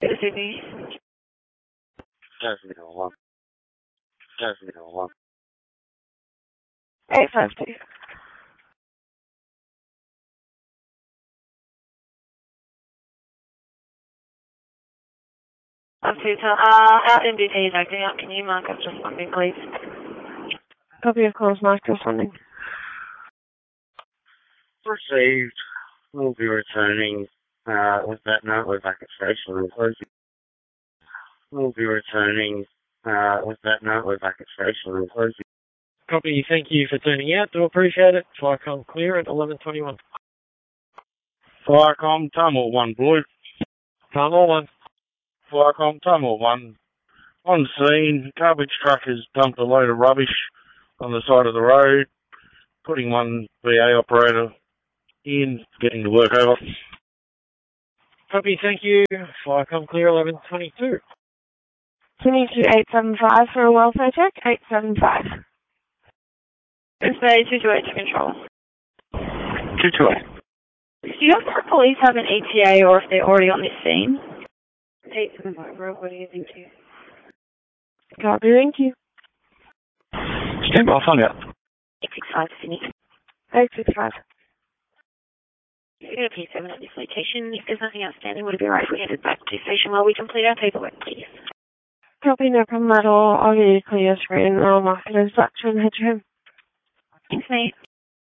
Sydney. 852. Our MDT is acting up. Can you mark us responding, please? Copy of calls marked responding. Received. We'll be returning with that note. We're back at station and closing. We'll be returning with that note. We're back at station and closing. Copy. Thank you for turning out. Do appreciate it. Firecom clear at 11:21. Firecom, Tamil 1, boy. Tamil 1. Firecom, Tamil 1. On scene, garbage truck has dumped a load of rubbish on the side of the road, putting one VA operator in, getting the work over. Copy. Thank you. Firecom clear 11:22. 22875 for a welfare check. 875. It's Bay 228 to control. 228. Do you know if the police have an ETA or if they're already on this scene? 875, bro. What do you think, too? Copy, thank you. Stand by, find out. 865, Sydney. 865. You're going to P7 at this location. If there's nothing outstanding, would it be right if we headed back to station while we complete our paperwork, please? Copy, no problem at all. I'll get you a clear screen and I'll mark it as such and head to him. Thanks, mate.